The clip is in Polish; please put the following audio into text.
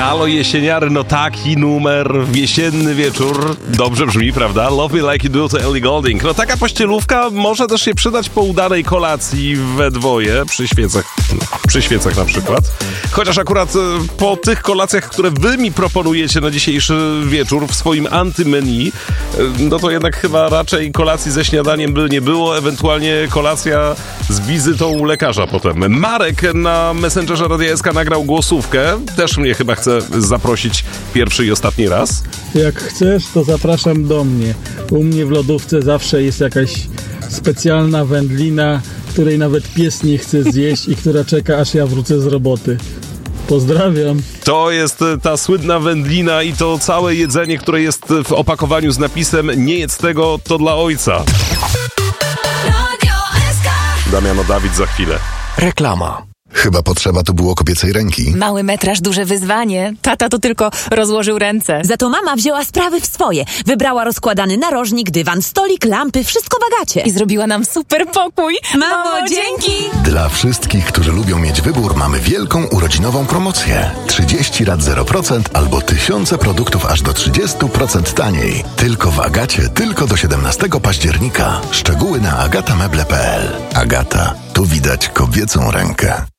Halo jesieniary, no taki numer w jesienny wieczór. Dobrze brzmi, prawda? Love Me Like You Do to Ellie Goulding. No taka pościelówka może też się przydać po udanej kolacji we dwoje, przy świecach na przykład. Chociaż akurat po tych kolacjach, które wy mi proponujecie na dzisiejszy wieczór w swoim antymenu, no to jednak chyba raczej kolacji ze śniadaniem by nie było, ewentualnie kolacja z wizytą u lekarza potem. Marek na Messengerze Radia SK nagrał głosówkę. Też mnie chyba chce zaprosić pierwszy i ostatni raz. Jak chcesz, to zapraszam do mnie. U mnie w lodówce zawsze jest jakaś specjalna wędlina, której nawet pies nie chce zjeść i która czeka, aż ja wrócę z roboty. Pozdrawiam. To jest ta słynna wędlina i to całe jedzenie, które jest w opakowaniu z napisem "nie jedz tego, to dla ojca". Damiano Dawid za chwilę. Reklama. Chyba potrzeba tu było kobiecej ręki. Mały metraż, duże wyzwanie. Tata to tylko rozłożył ręce. Za to mama wzięła sprawy w swoje. Wybrała rozkładany narożnik, dywan, stolik, lampy, wszystko w Agacie. I zrobiła nam super pokój. Mamo, dzięki! Dla wszystkich, którzy lubią mieć wybór, mamy wielką urodzinową promocję. 30 lat 0% albo tysiące produktów aż do 30% taniej. Tylko w Agacie, tylko do 17 października. Szczegóły na agatameble.pl. Agata, tu widać kobiecą rękę.